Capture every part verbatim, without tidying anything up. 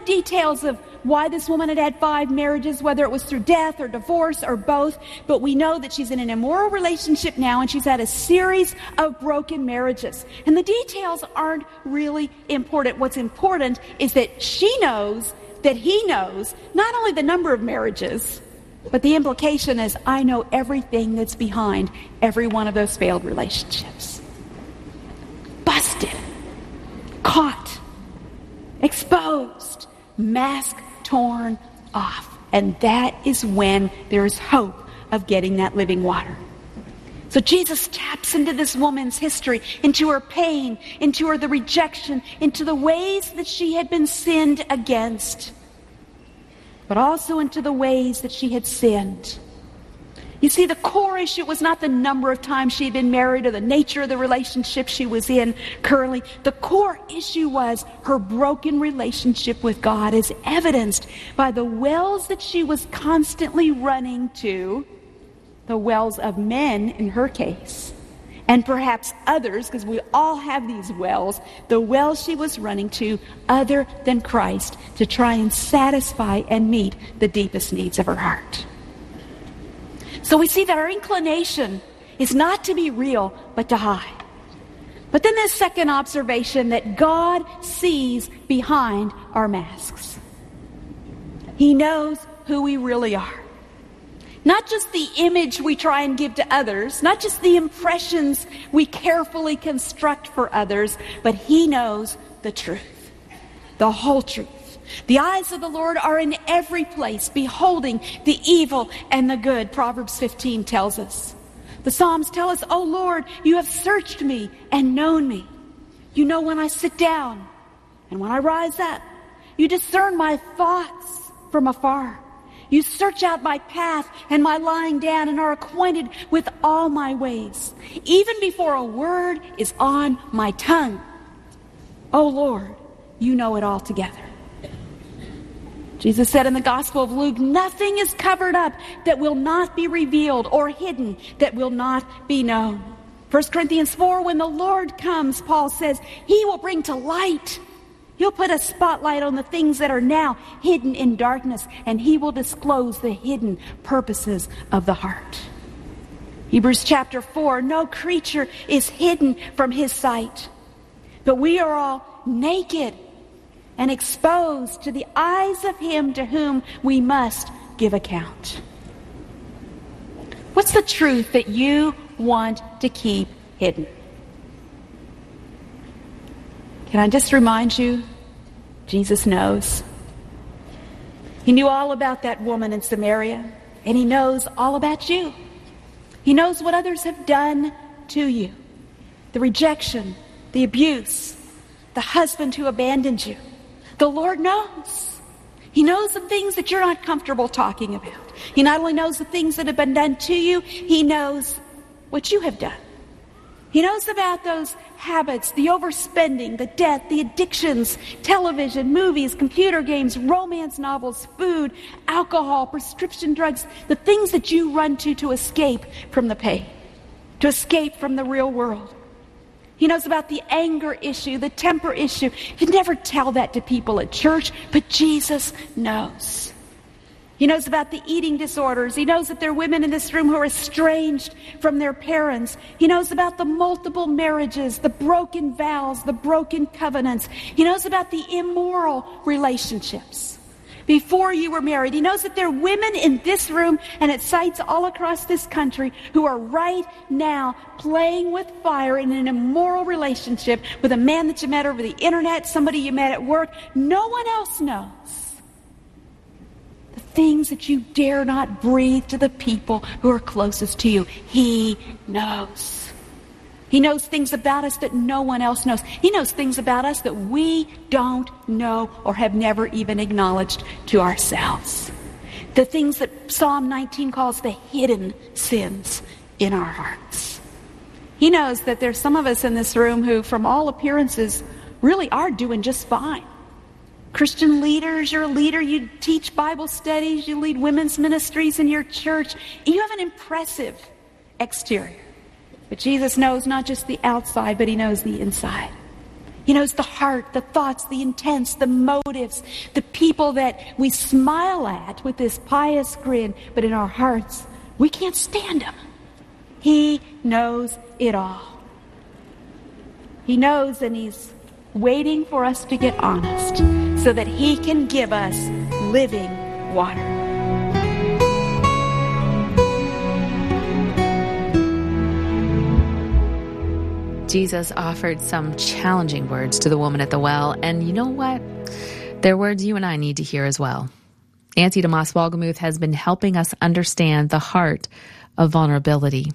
details of why this woman had had five marriages, whether it was through death or divorce or both, but we know that she's in an immoral relationship now, and she's had a series of broken marriages. And the details aren't really important. What's important is that she knows that he knows not only the number of marriages, but the implication is, I know everything that's behind every one of those failed relationships. Busted. Caught. Exposed. Mask torn off. And that is when there is hope of getting that living water. So Jesus taps into this woman's history, into her pain, into her the rejection, into the ways that she had been sinned against, but also into the ways that she had sinned. You see, the core issue was not the number of times she had been married or the nature of the relationship she was in currently. The core issue was her broken relationship with God, as evidenced by the wells that she was constantly running to, the wells of men in her case, and perhaps others, because we all have these wells, the wells she was running to other than Christ to try and satisfy and meet the deepest needs of her heart. So we see that our inclination is not to be real, but to hide. But then this second observation, that God sees behind our masks. He knows who we really are. Not just the image we try and give to others, not just the impressions we carefully construct for others, but He knows the truth, the whole truth. The eyes of the Lord are in every place, beholding the evil and the good, Proverbs fifteen tells us. The Psalms tell us, "O Lord, you have searched me and known me. You know when I sit down and when I rise up. You discern my thoughts from afar. You search out my path and my lying down and are acquainted with all my ways. Even before a word is on my tongue, O Lord, you know it all together." Jesus said in the Gospel of Luke, "Nothing is covered up that will not be revealed, or hidden that will not be known." First Corinthians four, when the Lord comes, Paul says, He will bring to light. He'll put a spotlight on the things that are now hidden in darkness, and He will disclose the hidden purposes of the heart. Hebrews chapter four, no creature is hidden from His sight, but we are all naked and exposed to the eyes of Him to whom we must give account. What's the truth that you want to keep hidden? Can I just remind you, Jesus knows. He knew all about that woman in Samaria, and He knows all about you. He knows what others have done to you. The rejection, the abuse, the husband who abandoned you. The Lord knows. He knows the things that you're not comfortable talking about. He not only knows the things that have been done to you, He knows what you have done. He knows about those habits, the overspending, the debt, the addictions, television, movies, computer games, romance novels, food, alcohol, prescription drugs, the things that you run to to escape from the pain, to escape from the real world. He knows about the anger issue, the temper issue. You never tell that to people at church, but Jesus knows. He knows about the eating disorders. He knows that there are women in this room who are estranged from their parents. He knows about the multiple marriages, the broken vows, the broken covenants. He knows about the immoral relationships. Before you were married, He knows that there are women in this room and at sites all across this country who are right now playing with fire in an immoral relationship with a man that you met over the internet, somebody you met at work. No one else knows the things that you dare not breathe to the people who are closest to you. He knows. He knows things about us that no one else knows. He knows things about us that we don't know or have never even acknowledged to ourselves. The things that Psalm nineteen calls the hidden sins in our hearts. He knows that there's some of us in this room who, from all appearances, really are doing just fine. Christian leaders, you're a leader, you teach Bible studies, you lead women's ministries in your church. You have an impressive exterior. But Jesus knows not just the outside, but He knows the inside. He knows the heart, the thoughts, the intents, the motives, the people that we smile at with this pious grin, but in our hearts, we can't stand them. He knows it all. He knows, and he's waiting for us to get honest so that he can give us living water. Jesus offered some challenging words to the woman at the well, and you know what? They're words you and I need to hear as well. Nancy DeMoss Wolgemuth has been helping us understand the heart of vulnerability.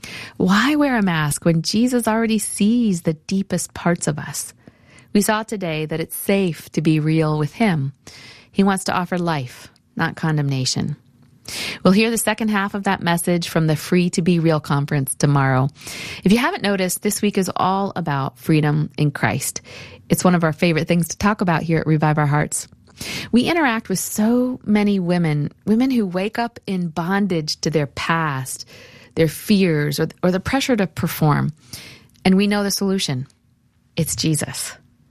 Why wear a mask when Jesus already sees the deepest parts of us? We saw today that it's safe to be real with him. He wants to offer life, not condemnation. We'll hear the second half of that message from the Free to Be Real conference tomorrow. If you haven't noticed, this week is all about freedom in Christ. It's one of our favorite things to talk about here at Revive Our Hearts. We interact with so many women, women who wake up in bondage to their past, their fears, or, or the pressure to perform. And we know the solution. It's Jesus.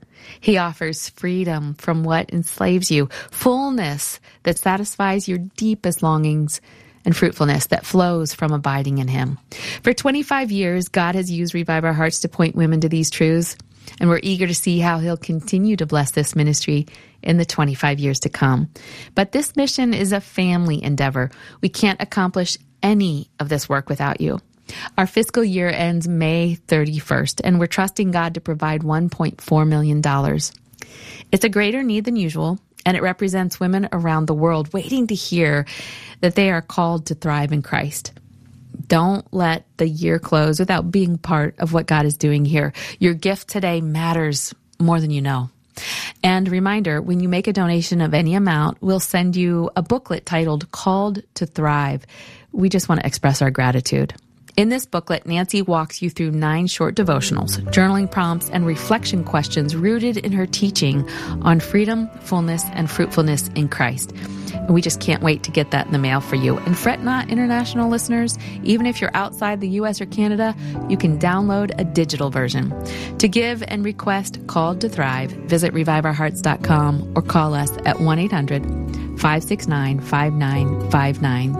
He offers freedom from what enslaves you, fullness that satisfies your deepest longings, and fruitfulness that flows from abiding in him. For twenty-five years, God has used Revive Our Hearts to point women to these truths, and we're eager to see how he'll continue to bless this ministry in the twenty-five years to come. But this mission is a family endeavor. We can't accomplish any of this work without you. Our fiscal year ends May thirty-first, and we're trusting God to provide one point four million dollars. It's a greater need than usual, and it represents women around the world waiting to hear that they are called to thrive in Christ. Don't let the year close without being part of what God is doing here. Your gift today matters more than you know. And reminder, when you make a donation of any amount, we'll send you a booklet titled Called to Thrive. We just want to express our gratitude. In this booklet, Nancy walks you through nine short devotionals, journaling prompts, and reflection questions rooted in her teaching on freedom, fullness, and fruitfulness in Christ. And we just can't wait to get that in the mail for you. And fret not, international listeners, even if you're outside the U S or Canada, you can download a digital version. To give and request Called to Thrive, visit revive our hearts dot com or call us at one eight hundred, five six nine, five nine five nine.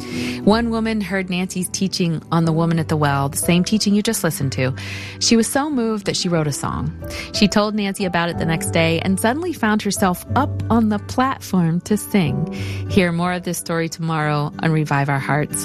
One woman heard Nancy's teaching on the woman at the well, the same teaching you just listened to. She was so moved that she wrote a song. She told Nancy about it the next day and suddenly found herself up on the platform to sing. Hear more of this story tomorrow on Revive Our Hearts.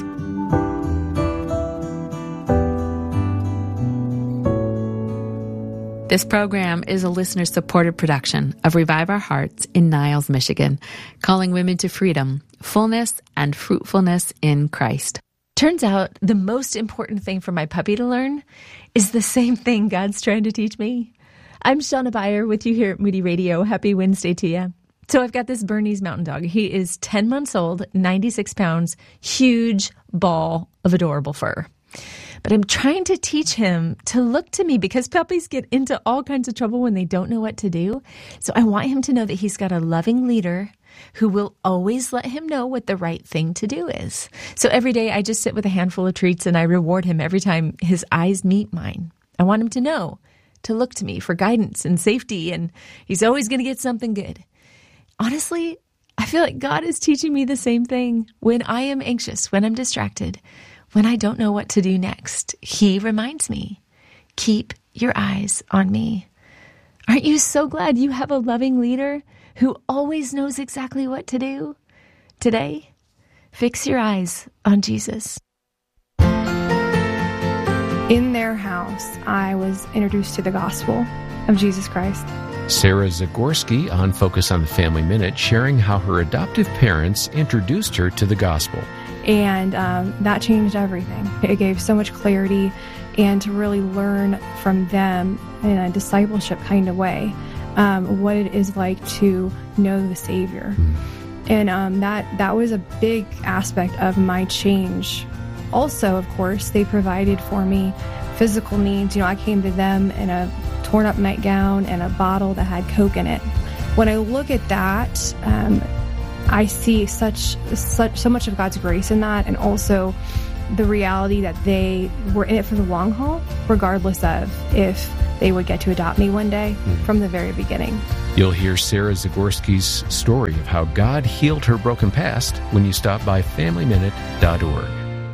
This program is a listener-supported production of Revive Our Hearts in Niles, Michigan, calling women to freedom, fullness, and fruitfulness in Christ. Turns out the most important thing for my puppy to learn is the same thing God's trying to teach me. I'm Shauna Beyer with you here at Moody Radio. Happy Wednesday to you. So I've got this Bernese Mountain Dog. He is ten months old, ninety-six pounds, huge ball of adorable fur. But I'm trying to teach him to look to me because puppies get into all kinds of trouble when they don't know what to do. So I want him to know that he's got a loving leader who will always let him know what the right thing to do is. So every day I just sit with a handful of treats and I reward him every time his eyes meet mine. I want him to know to look to me for guidance and safety, and he's always going to get something good. Honestly, I feel like God is teaching me the same thing. When I am anxious, when I'm distracted, when I don't know what to do next, he reminds me, keep your eyes on me. Aren't you so glad you have a loving leader who always knows exactly what to do? Today, fix your eyes on Jesus. In their house, I was introduced to the gospel of Jesus Christ. Sarah Zagorski on Focus on the Family Minute, sharing how her adoptive parents introduced her to the gospel. And um, that changed everything. It gave so much clarity, and to really learn from them in a discipleship kind of way um, what it is like to know the Savior. Mm. And um, that, that was a big aspect of my change. Also, of course, they provided for me physical needs. You know, I came to them in a torn up nightgown and a bottle that had Coke in it. When I look at that, um, I see such, such, so much of God's grace in that, and also the reality that they were in it for the long haul, regardless of if they would get to adopt me one day mm-hmm. from the very beginning. You'll hear Sarah Zagorski's story of how God healed her broken past when you stop by family minute dot org.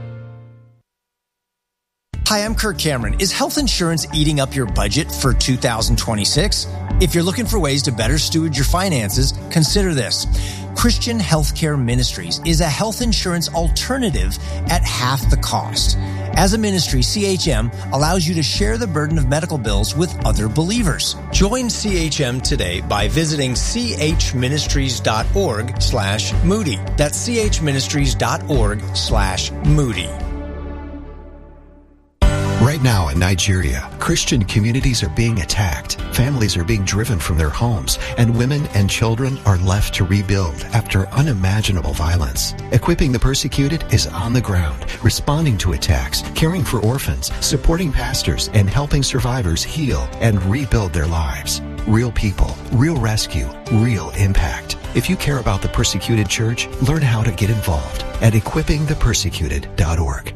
Hi, I'm Kirk Cameron. Is health insurance eating up your budget for two thousand twenty-six? If you're looking for ways to better steward your finances, consider this. Christian Healthcare Ministries is a health insurance alternative at half the cost. As a ministry, C H M allows you to share the burden of medical bills with other believers. Join C H M today by visiting chministries.org slash Moody. That's chministries.org slash Moody. Right now in Nigeria, Christian communities are being attacked, families are being driven from their homes, and women and children are left to rebuild after unimaginable violence. Equipping the Persecuted is on the ground, responding to attacks, caring for orphans, supporting pastors, and helping survivors heal and rebuild their lives. Real people, real rescue, real impact. If you care about the Persecuted Church, learn how to get involved at equipping the persecuted dot org.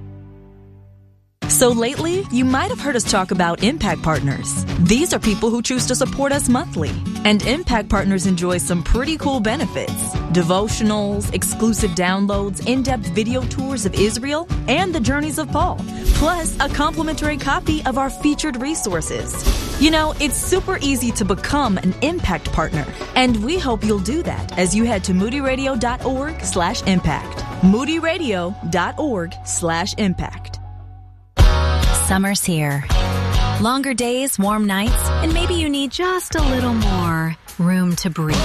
So lately, you might have heard us talk about Impact Partners. These are people who choose to support us monthly. And Impact Partners enjoy some pretty cool benefits. Devotionals, exclusive downloads, in-depth video tours of Israel, and the journeys of Paul. Plus, a complimentary copy of our featured resources. You know, it's super easy to become an Impact Partner. And we hope you'll do that as you head to moodyradio.org slash impact. moodyradio.org slash impact. Summer's here. Longer days, warm nights, and maybe you need just a little more room to breathe.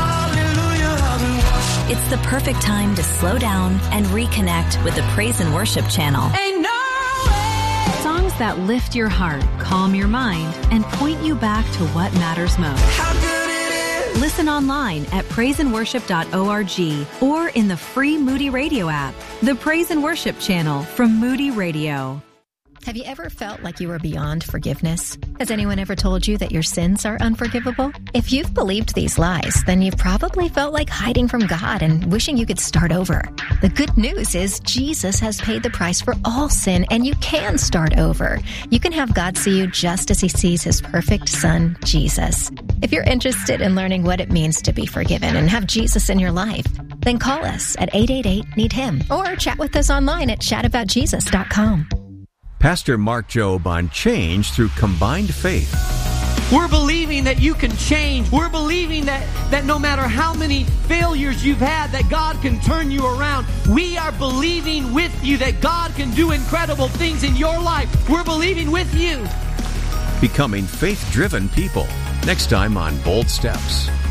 It's the perfect time to slow down and reconnect with the Praise and Worship channel. Ain't no way. Songs that lift your heart, calm your mind, and point you back to what matters most. How good it is. Listen online at praise and worship dot org or in the free Moody Radio app. The Praise and Worship channel from Moody Radio. Have you ever felt like you were beyond forgiveness? Has anyone ever told you that your sins are unforgivable? If you've believed these lies, then you've probably felt like hiding from God and wishing you could start over. The good news is Jesus has paid the price for all sin, and you can start over. You can have God see you just as he sees his perfect son, Jesus. If you're interested in learning what it means to be forgiven and have Jesus in your life, then call us at eight eight eight, need him or chat with us online at chat about jesus dot com. Pastor Mark Jobe on change through combined faith. We're believing that you can change. We're believing that, that no matter how many failures you've had, that God can turn you around. We are believing with you that God can do incredible things in your life. We're believing with you. Becoming faith-driven people. Next time on Bold Steps.